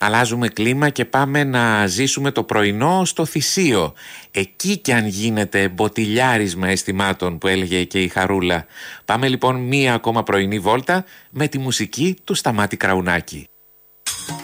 Αλλάζουμε κλίμα και πάμε να ζήσουμε το πρωινό στο Θησίο. Εκεί κι αν γίνεται μποτιλιάρισμα αισθημάτων, που έλεγε και η Χαρούλα. Πάμε λοιπόν μία ακόμα πρωινή βόλτα με τη μουσική του Σταμάτη Κραουνάκη.